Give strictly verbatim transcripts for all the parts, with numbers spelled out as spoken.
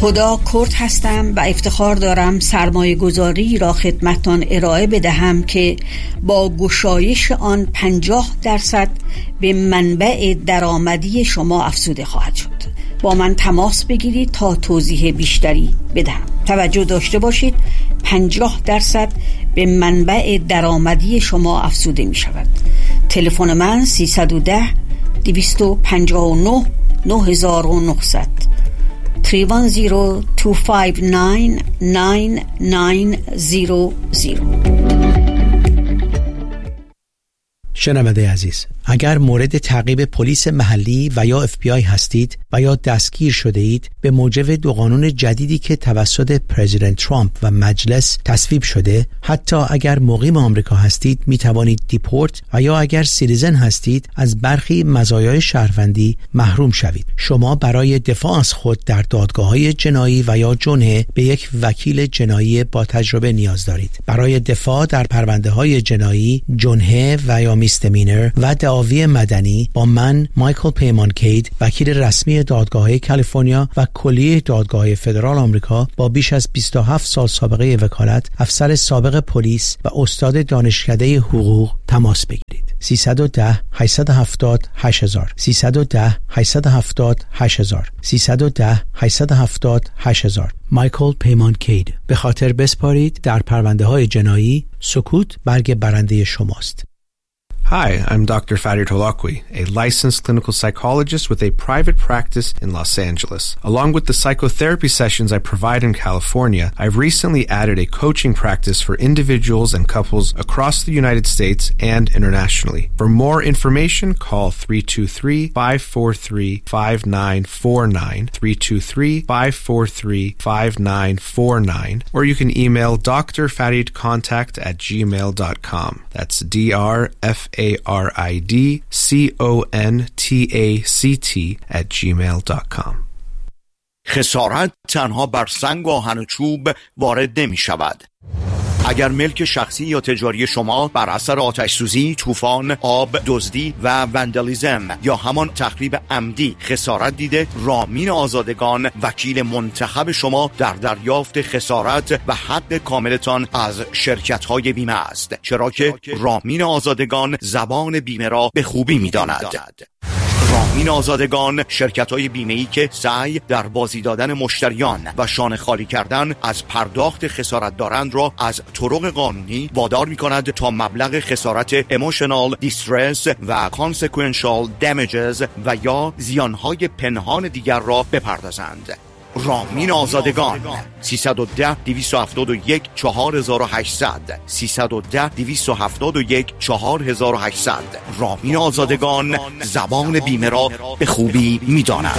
هدا کرد هستم و افتخار دارم سرمایه گذاری را خدمتان ارائه بدهم که با گشایش آن پنجاه درصد به منبع درآمدی شما افزوده خواهد شد. با من تماس بگیرید تا توضیح بیشتری بدهم. توجه داشته باشید پنجاه درصد به منبع درآمدی شما افزوده می شود. تلفن من سیصد و ده دویست و پنجاه و نه نه هزار و نهصد سه یک صفر دو پنج نه نه نه صفر صفر. شنونده عزیز، اگر مورد تعقیب پلیس محلی و یا اف بی آی هستید و یا دستگیر شده اید به موجب دو قانون جدیدی که توسط پرزیدنت ترامپ و مجلس تصویب شده، حتی اگر مقیم آمریکا هستید می توانید دیپورت و یا اگر سیتیزن هستید از برخی مزایای شهروندی محروم شوید. شما برای دفاع از خود در دادگاه‌های جنایی و یا جنحه به یک وکیل جنایی با تجربه نیاز دارید. برای دفاع در پرونده‌های جنایی، جنحه و یا میستمینر و دعاوی مدنی با من مایکل پیمان کید، وکیل رسمی دادگاه‌های کالیفرنیا و کلیه دادگاه‌های فدرال آمریکا با بیش از بیست و هفت سال سابقه وکالت، افسر سابق پلیس و استاد دانشکده حقوق تماس بگیرید. سیصد و ده هشتصد و هفتاد هشت هزار سیصد و ده هشتصد و هفتاد هشت هزار سیصد و ده هشتصد و هفتاد هشت هزار. مایکل پیمان کید. به خاطر بسپارید در پرونده‌های جنایی، سکوت برگ برنده شماست. Hi, I'm Doctor Farid Holakwi, a licensed clinical psychologist with a private practice in Los Angeles. Along with the psychotherapy sessions I provide in California, I've recently added a coaching practice for individuals and couples across the United States and internationally. For more information, call three two three, five four three, five nine four nine, three two three, five four three, five nine four nine, or you can email d r farid contact at gmail dot com. That's D R F A R I D C O N T A C T at gmail dot com. خسارت تنها بر سنگ و آهن و چوب وارد نمی شود. اگر ملک شخصی یا تجاری شما بر اثر آتش سوزی، طوفان، آب، دزدی و وندالیزم یا همان تخریب عمدی خسارت دیده، رامین آزادگان وکیل منتخب شما در دریافت خسارت و حق کاملتان از شرکت‌های بیمه است، چرا که رامین آزادگان زبان بیمه را به خوبی می‌داند. رامین آزادگان شرکت‌های بیمه‌ای که سعی در بازی دادن مشتریان و شانه خالی کردن از پرداخت خسارت دارند را از طرق قانونی وادار می‌کند تا مبلغ خسارت emotional distress و consequential damages و یا زیانهای پنهان دیگر را بپردازند. رامین آزادگان سیصد و ده دویست و هفتاد و یک چهار هزار و هشتصد سیصد و ده دویست و هفتاد و یک چهار هزار و هشتصد. رامین آزادگان زبان بیمه را به خوبی می‌داند.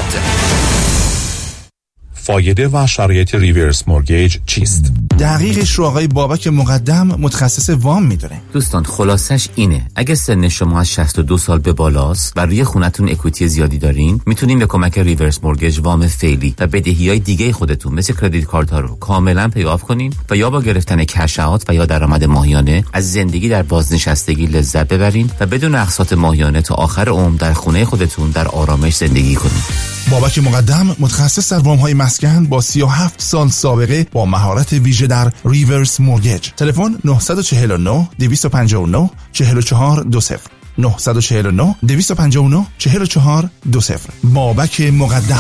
فایده و شرایط ریورس مورگیج چیست؟ دقیقش رو آقای بابک مقدم متخصص وام میدونه. دوستان خلاصش اینه، اگه سن شما از شصت و دو سال به بالاست و روی خونتون اکویتی زیادی دارین، میتونین به کمک ریورس مورگیج وام فعلی و بدهی‌های دیگه خودتون مثل کردیت کارت‌ها رو کاملا پی‌آف کنین و یا با گرفتن کش اوت و یا درآمد ماهیانه از زندگی در بازنشستگی لذت ببرین و بدون اقساط ماهیانه تا آخر عمر در خونه خودتون در آرامش زندگی کنین. بابک مقدم متخصص در وام‌های مسکن با سی و هفت سال سابقه با مهارت ویژه در ریورس مورگیج. تلفن نه چهار نه دویست و پنجاه و نه چهار چهار دو صفر نه چهار نه دویست و پنجاه و نه چهار چهار دو صفر. بابک مقدم.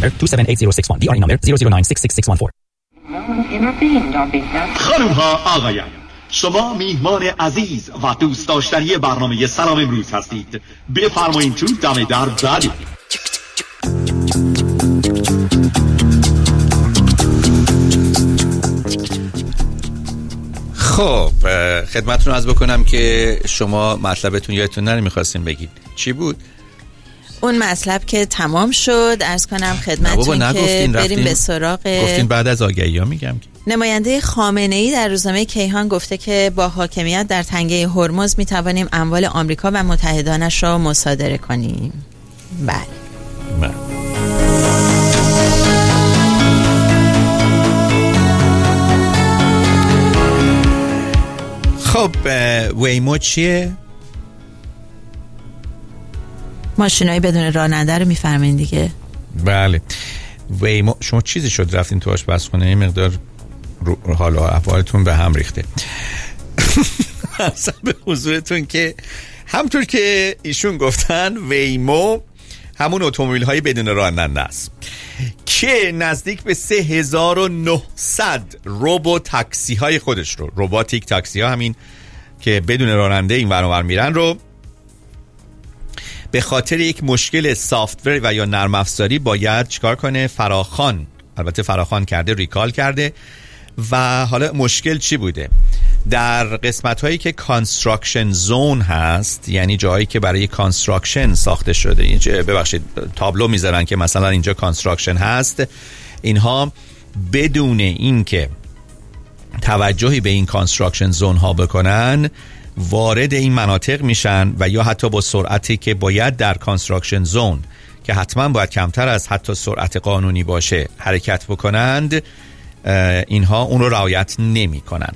خانم ها آقایان، شما میهمان عزیز و دوست داشتنی برنامه سلام امروز هستید. بفرمایید تو دم در بعدی. خب خدمتتون عرض بکنم که شما مطلبتون یادتون نره می‌خواستین بگید چی بود؟ اون مطلب که تمام شد عرض کنم خدمتتون که بریم به سراغ گفتین بعد از آگهی‌ها میگم که نماینده خامنه‌ای در روزنامه کیهان گفته که با حاکمیت در تنگه هرمز میتوانیم اموال آمریکا و متحدانش را مصادره کنیم. بله بله. خب ویمو چیه؟ ماشینایی بدون راننده رو میفرمایید دیگه. بله. ویمو. شما چیزی شد رفتین تو آشپزخونه یه مقدار حال و احوالتون به هم ریخته. اصلا به حضورتون که همطور که ایشون گفتن ویمو همون اتومبیل های بدون راننده است که نزدیک به سه هزار و نهصد روبو تاکسی های خودش رو، روباتیک تاکسی ها همین که بدون راننده این ور اون ور میرن رو، به خاطر یک مشکل سافتور و یا نرم افزاری باید چیکار کنه؟ فراخوان، البته فراخوان کرده، ریکال کرده. و حالا مشکل چی بوده؟ در قسمت هایی که کانستراکشن زون هست، یعنی جایی که برای کانستراکشن ساخته شده، ببخشید تابلو میذارن که مثلا اینجا کانستراکشن هست، اینها بدون اینکه توجهی به این کانستراکشن زون ها بکنن وارد این مناطق میشن و یا حتی با سرعتی که باید در کانستراکشن زون که حتما باید کمتر از حتی سرعت قانونی باشه حرکت بکنند، اینها اون رو رعایت نمی کنن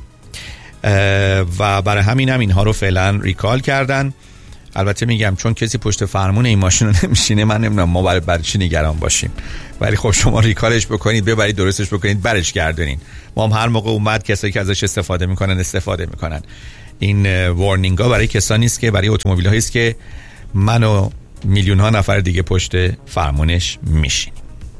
و برای همین هم اینها رو فعلا ریکال کردن. البته میگم چون کسی پشت فرمون این ماشین رو نمیشینه، من نمیدونم ما برای برای چی نگران باشیم، ولی خب شما ریکالش بکنید، ببرید درستش بکنید، برش گردونین. ما هم هر موقع اومد کسایی که ازش استفاده میکنن استفاده میکنن. این وارنینگ ها برای کسانی است که برای اتومبیل هایی است که من و میلیون ها نفر دیگه پشت فرمونش میشینیم.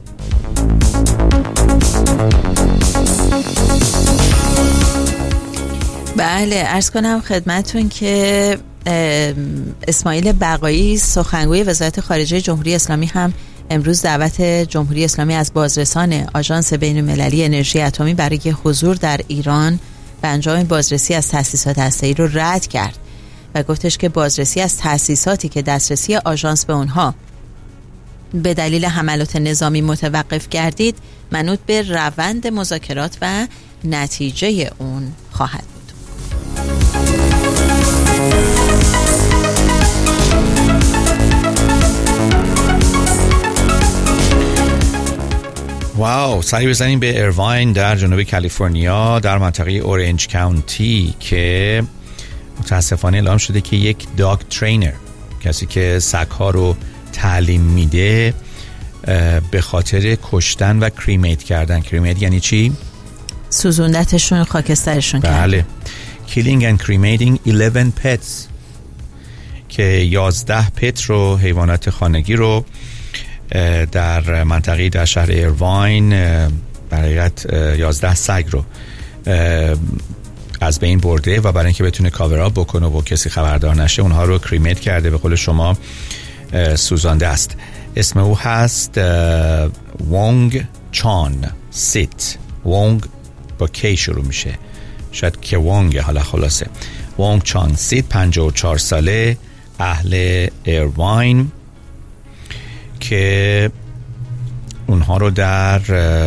بله، عرض کنم خدمتون که اسماعیل بقایی سخنگوی وزارت خارجه جمهوری اسلامی هم امروز دعوت جمهوری اسلامی از بازرسان آژانس بین‌المللی انرژی اتمی برای حضور در ایران و انجام بازرسی از تأسیسات هسته‌ای رو رد کرد و گفتش که بازرسی از تأسیساتی که دسترسی آژانس به اونها به دلیل حملات نظامی متوقف گردید منوط به روند مذاکرات و نتیجه اون خواهد بود. واو، سری بزنیم به ایرواین در جنوب کالیفرنیا در منطقه اورنج کانتی که متاسفانه اعلام شده که یک داگ ترینر، کسی که سگ‌ها رو تعلیم میده، به خاطر کشتن و کریمیت کردن. کریمیت یعنی چی؟ سوزوندتشون، خاکسترشون کرد. بله. Killing and cremating eleven pets که یازده پت رو، حیوانات خانگی رو در منطقه در شهر ایرواین، برای یازده سگ رو از بین برده و برای اینکه بتونه کاوراب بکنه و کسی خبردار نشه اونها رو کریمیت کرده، به قول شما سوزانده است. اسم او هست وانگ چان سیت. وانگ با کی شروع میشه، شاید که وانگ، حالا خلاصه وانگ چان سیت، پنجاه و چهار ساله، اهل ایرواین، که اونها رو در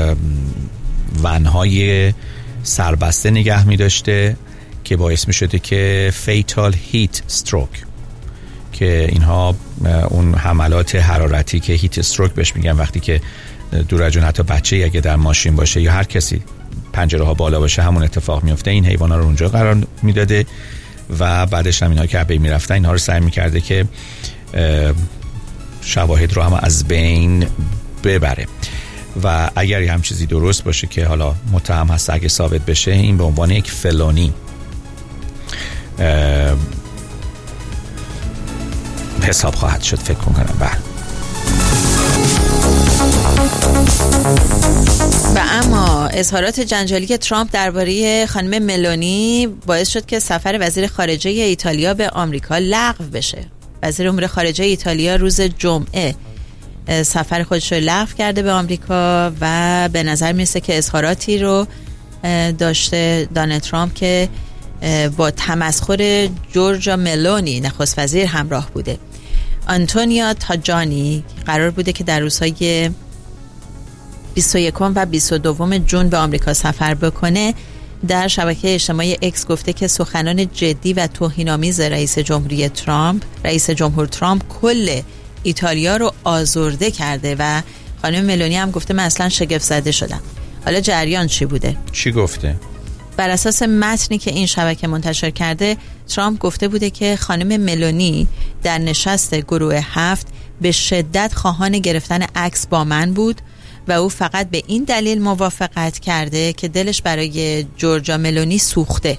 ونهای سربسته نگه می داشته که باعث می شده که فیتال هیت استروک، که اینها اون حملات حرارتی که هیت استروک بهش میگن، وقتی که دور از جون حتی بچه اگه در ماشین باشه یا هر کسی پنجره ها بالا باشه همون اتفاق میفته. این حیوانات رو اونجا قرار میداده و بعدش هم اینها که بین میرفتن اینها رو سعی میکرده که شواهد رو هم از بین ببره و اگر هم چیزی درست باشه که حالا متهم هست، اگه ثابت بشه، این به عنوان یک فلانی حساب خواهد شد، فکر کنم. بله. و اما اظهارات جنجالی ترامپ درباره خانم ملونی باعث شد که سفر وزیر خارجه ایتالیا به آمریکا لغو بشه. وزیر امور خارجه ایتالیا روز جمعه سفر خودش رو لغو کرده به آمریکا و به نظر میرسه که اظهاراتی رو داشته دونالد ترامپ که با تمسخر جورجا ملونی نخست وزیر همراه بوده. آنتونیا تاجانی قرار بوده که در روزهای بیست و یکم و بیست و دوم ژوئن به آمریکا سفر بکنه. در شبکه اجتماعی اکس گفته که سخنان جدی و توهین‌آمیز رئیس جمهوری ترامپ رئیس جمهور ترامپ کل ایتالیا رو آزرده کرده و خانم ملونی هم گفته من اصلا شگفت زده شدم. حالا جریان چی بوده؟ چی گفته؟ بر اساس متنی که این شبکه منتشر کرده، ترامپ گفته بوده که خانم ملونی در نشست گروه هفت به شدت خواهان گرفتن عکس با من بود و او فقط به این دلیل موافقت کرده که دلش برای جورجیا ملونی سوخته.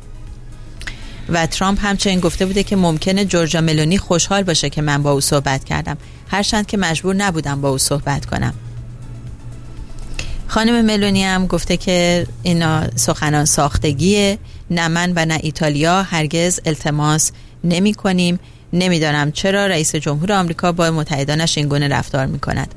و ترامپ همچنین گفته بوده که ممکنه جورجیا ملونی خوشحال باشه که من با او صحبت کردم، هرچند که مجبور نبودم با او صحبت کنم. خانم ملونی هم گفته که اینا سخنان ساختگیه، نه من و نه ایتالیا هرگز التماس نمی کنیم. نمیدانم چرا رئیس جمهور آمریکا با متحدانش این گونه رفتار می کند.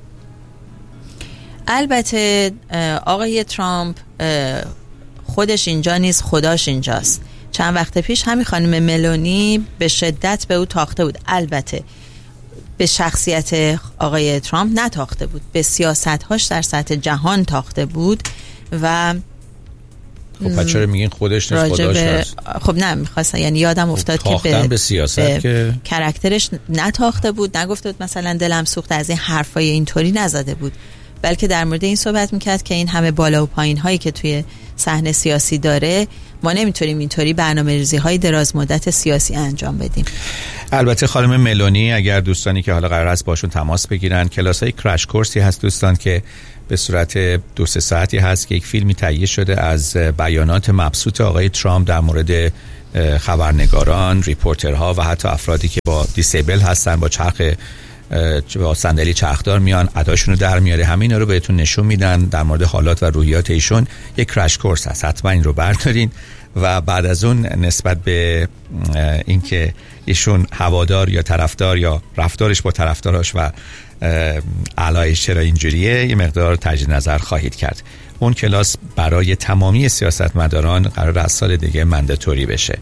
البته آقای ترامپ خودش اینجا نیست، خداش اینجاست. چند وقت پیش همین خانم ملونی به شدت به او تاخته بود. البته به شخصیت آقای ترامپ نتاخته بود، به سیاست‌هاش در سطح جهان تاخته بود. و خب پس چرا میگین خودش نیست خداش هست؟ خب نه میخواستم، یعنی یادم افتاد که به, به سیاست به که کرکترش نتاخته بود، نگفته بود مثلا دلم سوخت، از این حرفای اینطوری نزده بود، بلکه در مورد این صحبت میکرد که این همه بالا و پایین هایی که توی صحنه سیاسی داره، ما نمیتونیم اینطوری برنامه‌ریزی های دراز مدت سیاسی انجام بدیم. البته خانم ملونی اگر دوستانی که حالا قرار است باشون تماس بگیرن، کلاس‌های کرش کورسی هست دوستان که به صورت دو سه ساعتی هست که یک فیلمی تهیه شده از بیانات مبسوط آقای ترامپ در مورد خبرنگاران، ریپورترها و حتی افرادی که با دیسیبل هستن، با چرخ با صندلی چرخدار میان، اداشون رو در میاره، همین رو بهتون نشون میدن در مورد حالات و روحیات ایشون. یک کرش کورس هست، حتما این رو بردارین و بعد از اون نسبت به اینکه ایشون هوادار یا طرفدار یا رفتارش با طرفداراش و علایش چرا اینجوریه یه مقدار تجدید نظر خواهید کرد. اون کلاس برای تمامی سیاستمداران قرار از سال دیگه منداتوری بشه.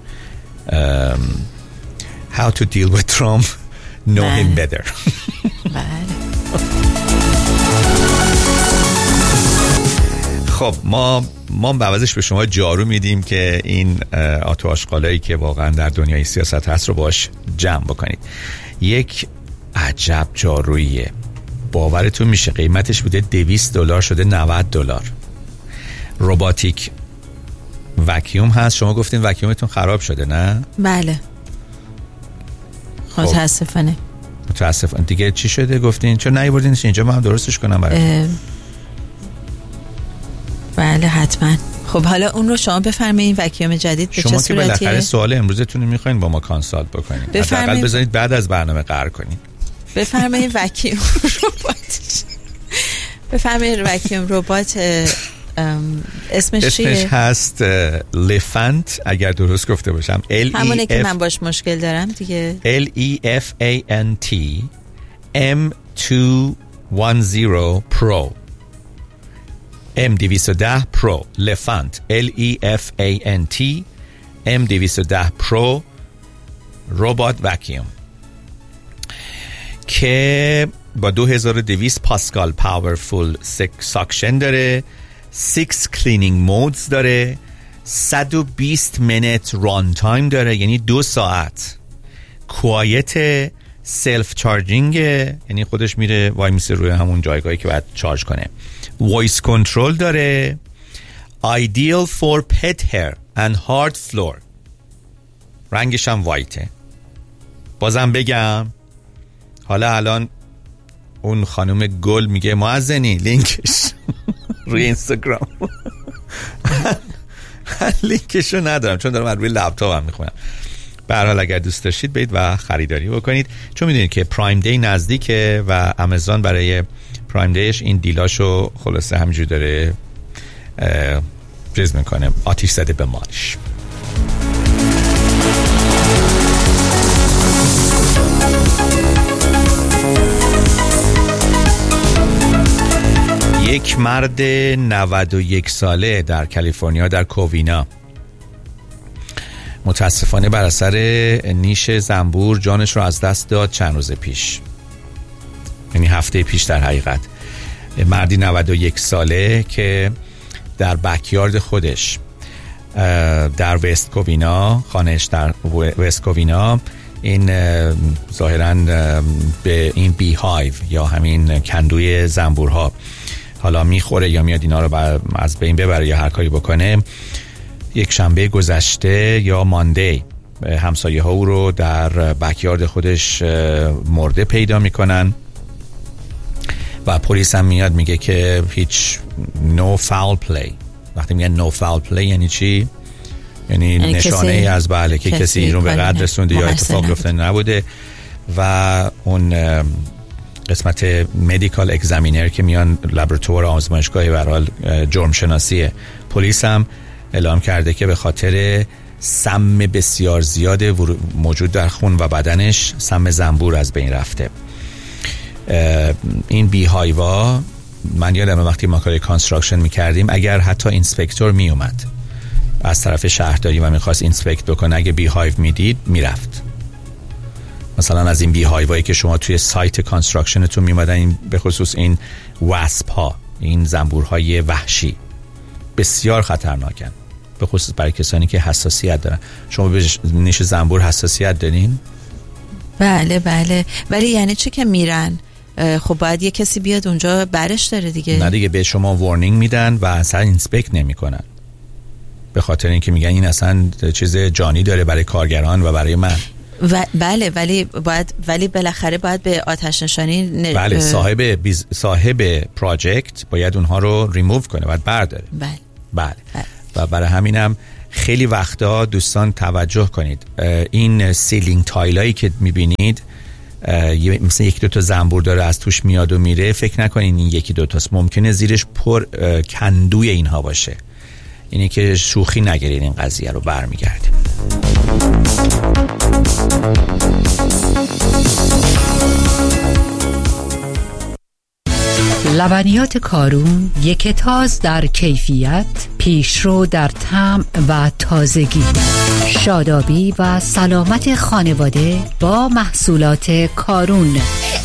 How to deal with Trump, know him better. خب ما ما به عوضش به شما جارو میدیم که این آتو آشغالایی که واقعا در دنیای سیاست هست رو باش جمع بکنید. یک عجب جاروییه، باورتون میشه قیمتش بوده دویست دلار شده نود دلار. روباتیک وکیوم هست. شما گفتین وکیومتون خراب شده نه؟ بله متاسفانه. متاسفانه دیگه چی شده گفتین؟ چون نیاوردینش اینجا ما هم درستش کنم برای بله حتما. خب حالا اون رو شما بفرمایید وکیوم جدید به چه صورتیه؟ شما که بالاخره سوال امروزتون رو میخواین با ما کانسالت بکنید، حداقل بذارید بعد از برنامه قرار کنید. بفرمایید وکیوم ربات بفرمایید وکیوم ربات اسمش چیه؟ اسمش هست لفنت اگر درست گفته باشم. همونه که من باش مشکل دارم دیگه. L E F A N T M two ten Pro M دویست و ده Pro لفنت L E F A N T M دویست و ده Pro ربات وکیوم که با دو هزار و دویست پاسکال پاورفول ساکشن داره، سیکس کلینینگ مودز داره، صد و بیست منت ران تایم داره، یعنی دو ساعت، کوایت، سلف چارجینگ، یعنی خودش میره وای میسه روی همون جایگاهی که باید چارج کنه، وایس کنترل داره، ideal for pet hair and hard floor، رنگش هم وایته. بازم بگم حالا الان اون خانم گل میگه معزنی لینکش روی اینستاگرام لینکشو ندارم چون دارم روی لپتاپم میخونم. به هر حال اگر دوست داشتید برید و خریداری بکنید، چون میدونید که پرایم دی نزدیکه و آمازون برای پرایم دیش این دیلاشو خلاصه همینجوری داره چیز میکنه، آتیش زده به مالش. یک مرد نود و یک ساله در کالیفرنیا در کووینا متاسفانه بر اثر نیش زنبور جانش رو از دست داد چند روز پیش، یعنی هفته پیش در حقیقت. مردی نود و یک ساله که در بکیارد خودش در وست کووینا، خانهش در وست کووینا، این ظاهراً به این بی هایو یا همین کندوی زنبورها حالا میخوره یا میاد اینا رو از بین ببره یا هر کاری بکنه. یک شنبه گذشته یا ماندی همسایه ها او رو در بکیارد خودش مرده پیدا میکنن و پلیس هم میاد میگه که هیچ no foul play. وقتی میگن no foul play یعنی چی؟ یعنی نشانه ای از بله که کسی این رو به قدر رسونده یا اتفاق افتاده نبوده. و اون قسمت مدیکال اگزامینر که میان لابراتوار آزمایشگاه به هر حال جرم شناسی، پلیس هم اعلام کرده که به خاطر سم بسیار زیاد موجود در خون و بدنش سم زنبور از بین رفته. این بی هایوا، من یادم وقتی ما کار کانستراکشن میکردیم اگر حتی اینسپکتور میومد از طرف شهرداری و میخواست اینسپکت بکنه، اگه بی هایو میدید میرفت. مثلا از این بی هایوایی که شما توی سایت کانستراکشنتون میومدن، این به خصوص این واسپ ها، این زنبورهای وحشی بسیار خطرناکن، به خصوص برای کسانی که حساسیت دارن. شما به نیش زنبور حساسیت دارین؟ بله بله. ولی یعنی چه که میرن؟ خب باید یه کسی بیاد اونجا برش داره دیگه. نه دیگه، به شما وارنینگ میدن و اصلا اینسپکت نمیکنن، به خاطر اینکه میگن این اصلا چیز جانی داره برای کارگران و برای من. و بله ولی باید ولی بالاخره باید به آتش نشانی ن... بله صاحب بیز... صاحب پراجکت باید اونها رو ریموو کنه، باید برداره. بله بله, بله. و برای همینم خیلی وقتا دوستان توجه کنید، این سیلینگ تایلایی که میبینید مثلا یک دو تا زنبور داره از توش میاد و میره، فکر نکنین این یکی دو تاست، ممکنه زیرش پر کندوی اینها باشه. اینی که شوخی نگیرید، این قضیه رو برمیگردیم. لبنیات کارون، یک تاز در کیفیت، پیشرو در طعم و تازگی، شادابی و سلامت خانواده با محصولات کارون.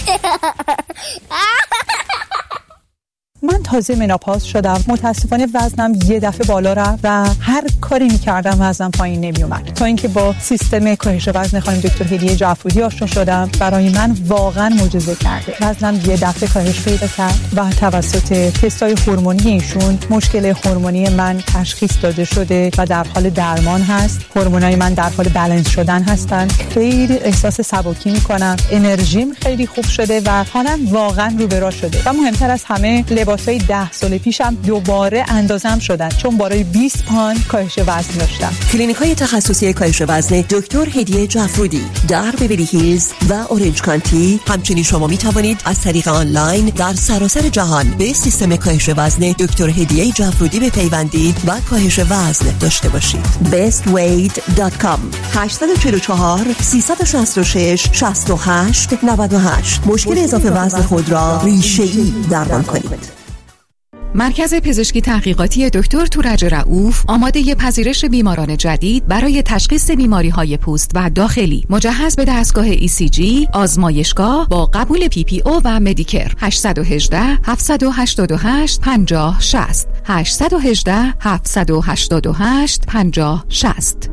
من تازه مناپاز شدم، متاسفانه وزنم یه دفعه بالا رفت و هر کاری میکردم وزنم پایین نمیومد، تا اینکه با سیستم کاهش وزن خانم دکتر هدیه جعفرودی آشنا شدم. برای من واقعا معجزه کرده. وزنم یه دفعه کاهش پیدا کرد و توسط تستای هورمونی ایشون مشکل هورمونی من تشخیص داده شده و در حال درمان هست. هورمونای من در حال بالانس شدن هستن. خیلی احساس سبکی میکنم، انرژیم خیلی خوب شده و حالم واقعا رو به راه شده. و مهمتر از همه لباسای ده سال پیشم دوباره اندازم شدن، چون برای بیست پوند کاهش وزن داشتم. کلینیک‌های تخصصی کاهش وزن دکتر هدیه جعفرودی در بیولی هیلز و اورنج کانتی. همچنین شما می توانید از طریق آنلاین در سراسر جهان به سیستم کاهش وزن دکتر هدیه جعفرودی بپیوندید و کاهش وزن داشته باشید. best weight dot com هشت چهار چهار سه شش شش شش هشت نه هشت. مشکل اضافه وزن خود را ریشه‌ای درمان کنید. مرکز پزشکی تحقیقاتی دکتر تورج رؤوف آماده پذیرش بیماران جدید برای تشخیص بیماری‌های پوست و داخلی، مجهز به دستگاه ای سی جی، آزمایشگاه با قبول پی پی او و مدیکر. هشت یک هشت هفت هشت هشت پنجاه شصت هشت یک هشت هفت هشت هشت پنجاه شصت.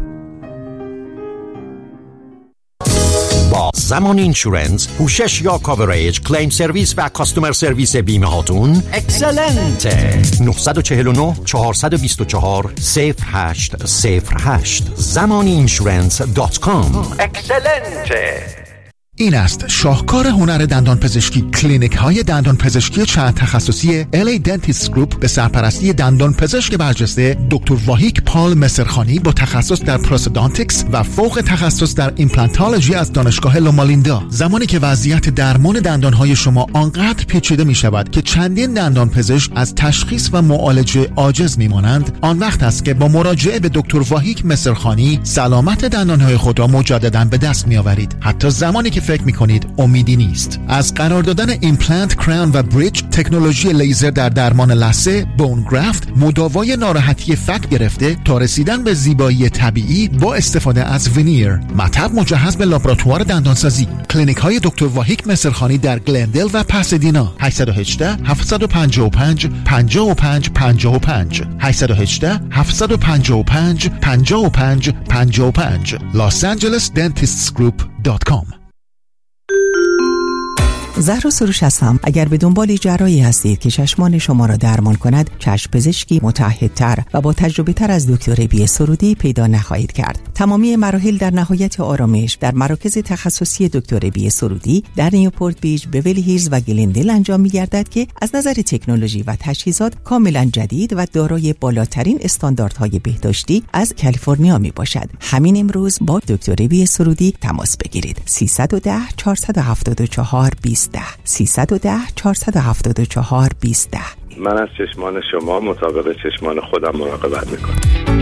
با زمان اینشورنس، پوشش یا کاوریج، کلیم سرویس و کاستومر سرویس بیمه هاتون اکسلنته. نه چهار نه چهار دو چهار صفر هشت صفر هشت زمان اینشورنس دات کام. اکسلنته. این است شاهکار هنر دندان پزشکی. کلینیک های دندان پزشکی چند تخصصی ال ای Dentist Group به سرپرستی دندان پزشک برجسته دکتر واهیک پال مسرخانی با تخصص در پروستودانتیکس و فوق تخصص در ایمپلانتولوژی از دانشگاه لومالیندا. زمانی که وضعیت درمان دندان های شما آنقدر پیچیده می شود که چندین دندان پزشک از تشخیص و معالجه عاجز می مانند، آن وقت است که با مراجعه به دکتر واهیک مسرخانی سلامت دندان های خود را مجددا به دست می آورید، حتی زمانی که فکر میکنید امیدی نیست. از قرار دادن ایمپلنت، کراون و بریج، تکنولوژی لیزر در درمان لثه، بون گرافت، مداوای ناراحتی فک گرفته تا رسیدن به زیبایی طبیعی با استفاده از ونیر، مطب مجهز به لابراتوار دندانسازی. کلینیک های دکتر واهیک مسرخانی در گلندل و پاسادینا. هشت یک هشت هفت پنج پنج پنج پنج پنج پنج هشت یک هشت هفت پنج پنج پنج پنج پنج پنج los angeles dentists group dot com. زهرا سروش هستم. اگر به دنبال جراحی هستید که چشمان شما را درمان کند، چشم پزشکی متعهدتر و با تجربه تر از دکتر بی سرودی پیدا نخواهید کرد. تمامی مراحل در نهایت آرامش در مراکز تخصصی دکتر بی سرودی در نیوپورت بیچ، بیولی هیلز و گلندل انجام می‌گردد که از نظر تکنولوژی و تجهیزات کاملا جدید و دارای بالاترین استانداردهای بهداشتی از کالیفرنیا میباشد. همین امروز با دکتر بی سرودی تماس بگیرید. سیصد و ده چهارصد و هفتاد و چهار بیست ده سیصد و ده چهارصد و هفتاد و چهار بیست ده. من از چشمان شما مطابق چشمان خودم مراقبت میکنم.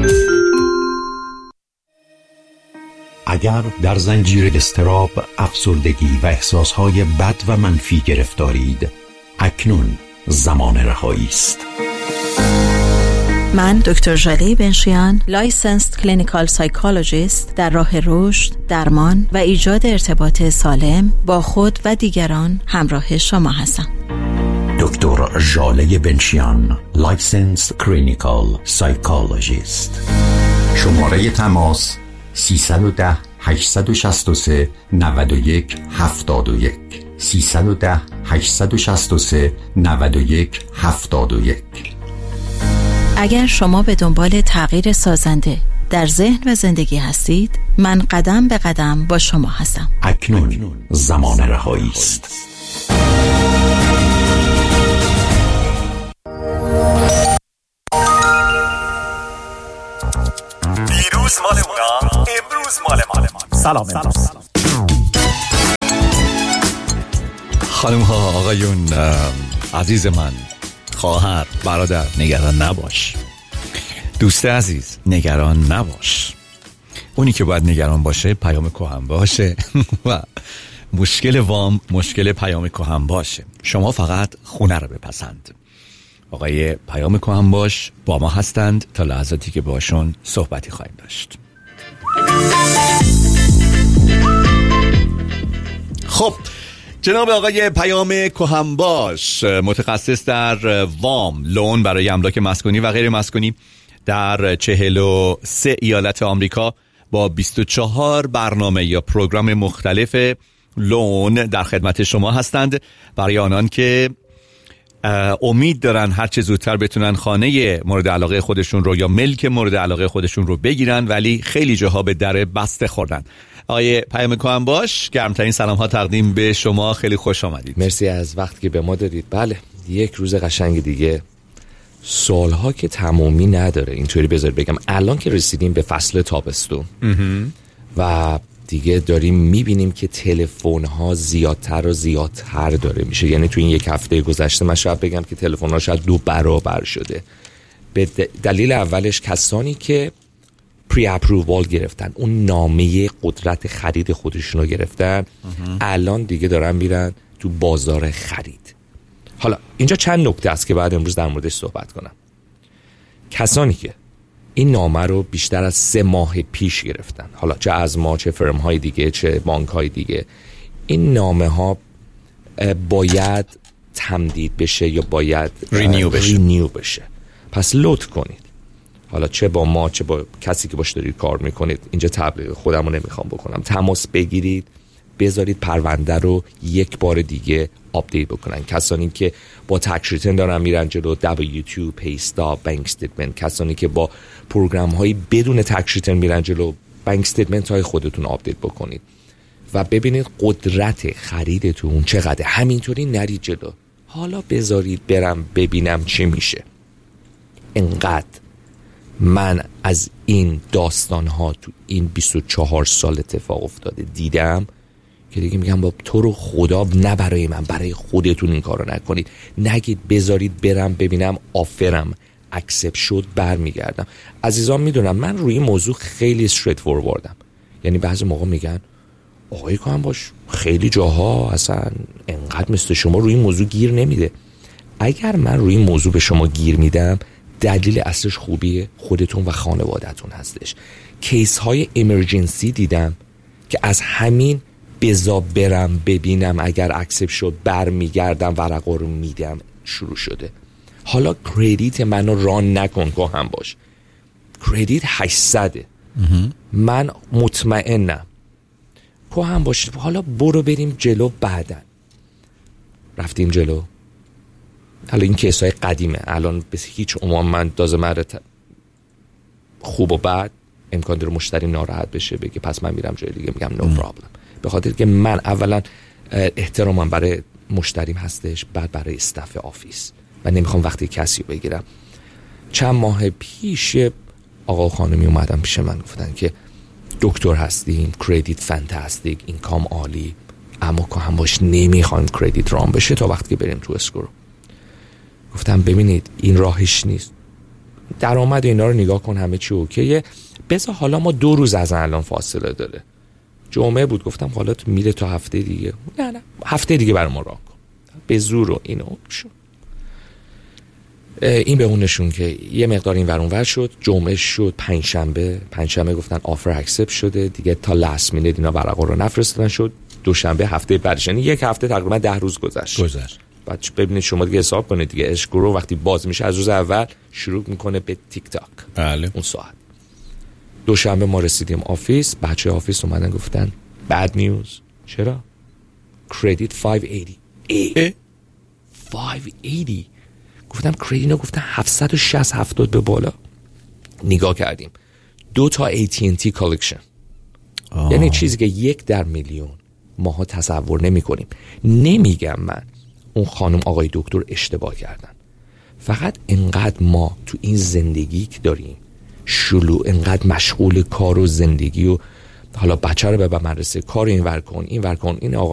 اگر در زنجیر اضطراب، افسردگی و احساسهای بد و منفی گرفتارید، اکنون زمان رهایی است. من دکتر ژاله بنشیان، لایسنسد کلینیکال سایکولوژیست، در راه رشد، درمان و ایجاد ارتباط سالم با خود و دیگران همراه شما هستم. دکتر ژاله بنشیان، لایسنسد کلینیکال سایکولوژیست. شماره تماس سیصد و ده هشتصد و شصت و سه نود و یک هفتاد و یک سیصد و ده هشتصد و شصت و سه نود و یک هفتاد و یک. اگر شما به دنبال تغییر سازنده در ذهن و زندگی هستید، من قدم به قدم با شما هستم. اکنون زمان رهایی است. دیروز مال اونا، امروز مال مال ما. سلام امروز. خانم ها، آقایون، عزیز من، خواهر، برادر، نگران نباش. دوست عزیز، نگران نباش. اونی که باید نگران باشه پیام کهن باشه و مشکل وام مشکل پیام کهن باشه. شما فقط خونه رو بپسند. آقای پیام کهن باش با ما هستند تا لحظاتی که باشون صحبتی خواهیم داشت. خب، جناب آقای پیام کهن باش، متخصص در وام، لون برای املاک مسکونی و غیر مسکونی در چهل و سه ایالت آمریکا، با بیست و چهار برنامه یا پروگرام مختلف لون در خدمت شما هستند. برای آنان که امید دارن هر چه زودتر بتونن خانه مورد علاقه خودشون رو یا ملک مورد علاقه خودشون رو بگیرن، ولی خیلی جاها به در بسته خوردن. آقای پیام کهن باش، گرمترین سلام ها تقدیم به شما. خیلی خوش آمدید. مرسی از وقتی که به ما دادید. بله، یک روز قشنگ دیگه. سالها که تمومی نداره، اینطوری بذارید بگم. الان که رسیدیم به فصل تابستون و دیگه داریم میبینیم که تلفن ها زیادتر و زیادتر داره میشه. یعنی تو این یک هفته گذشته من شاید بگم که تلفن ها شاید دو برابر شده. به دلیل اولش کسانی که پری اپرووال گرفتن، اون نامه قدرت خرید خودشون رو گرفتن، الان دیگه دارن میرن تو بازار خرید. حالا اینجا چند نکته است که بعد امروز در موردش صحبت کنم. کسانی که این نامه رو بیشتر از سه ماه پیش گرفتن، حالا چه از ما، چه فرم های دیگه، چه بانک های دیگه، این نامه ها باید تمدید بشه یا باید رینیو بشه. رینیو بشه. پس لطف کنید، حالا چه با ما چه با کسی که باش دارید کار میکنید، اینجا تبلیغ خودم رو نمیخوام بکنم، تماس بگیرید، بذارید پرونده رو یک بار دیگه آپدیت بکنن. کسانی که با تکس ریترن دارن میرن جلو، دبلیو تو، پی استاپ، بانک استیتمنت، کسانی که با پروگرام های بدون تکس ریترن میرن جلو، بانک استیتمنت های خودتون آپدیت بکنید و ببینید قدرت خریدتون چقدر. همینطوری نرید جلو، حالا بذارید برم ببینم چی میشه. انقدر من از این داستان ها تو این بیست و چهار سال اتفاق افتاده دیدم که دیگه میگم با تو رو خدا، نه برای من، برای خودتون این کارو نکنید. نگید بذارید برم ببینم آفرم اکسپت شد برمیگردم. عزیزان میدونم من روی این موضوع خیلی استریت فورواردم. یعنی بعضی موقع میگن آقای کهن باش خیلی جاها اصلا انقدر مثل شما روی این موضوع گیر نمیده. اگر من روی این موضوع به شما گیر میدم، دلیل اصلش خوبی خودتون و خانواده‌تون هستش. کیس های امرجنسی دیدم که از همین بزا برم ببینم اگر اکسپت شد برمیگردم ورقا رو میدم شروع شده. حالا کردیت منو ران نکن کهن باش، کردیت هشتصده. من مطمئنم کهن باش، حالا برو بریم جلو بعدن. رفتیم جلو. حالا این کیسای قدیمه، الان به هیچ عنوان من دازه مرد خوب و بد امکان داره مشتری ناراحت بشه بگه پس من میرم جای دیگه، میگم نو پرابلم. به خاطر که من اولا احترامم برای مشتریم هستش، بعد برای استاف آفیس و نمیخوام وقتی کسی رو بگیرم. چند ماه پیش آقا و خانمی اومدن پیش من گفتن که دکتر هستیم، کردیت فانتاستیک، اینکام عالی، اما که هم باش نمیخوایم کردیت رام بشه تا وقتی که بریم تو اسکرو. گفتم ببینید این راهش نیست، درآمد اینا رو نگاه کن همه چی اوکیه، بذار حالا ما دو روز از الان فاصله داره. جمعه بود، گفتم حالا تو میره تا هفته دیگه. نه نه هفته دیگه برای ما راه کن، به زور و اینو شد. این به اون نشون که یه مقدار این ور اون ور شد. جمعه شد پنجشنبه، پنجشنبه گفتن آفر اکسپت شده دیگه، تا لاست مینیت اینا ورقا رو نفرستادن. شد دوشنبه هفته بعدش، یعنی یک هفته تقریبا ده روز گذشت گذشت بعد ببینید شما دیگه حساب کنید دیگه، اسکرو وقتی باز میشه از روز اول شروع میکنه به تیک تاک. بله. اون ساعت دوشنبه ما رسیدیم آفیس، بچه آفیس اومدن گفتن بد نیوز. چرا؟ کردیت پانصد و هشتاد. ای پانصد و هشتاد. گفتم کردیت، گفتن هفتصد و شصت هفتاد به بالا. نگاه کردیم دو تا ای تی ان تی کالکشن، یعنی چیزی که یک در میلیون ماها تصور نمی کنیم. نمیگم من اون خانم آقای دکتر اشتباه کردن، فقط انقدر ما تو این زندگی که داریم شلو، انقدر مشغول کار و زندگی و حالا بچه رو به مدرسه، کار این ور کن این ور کن، این آقا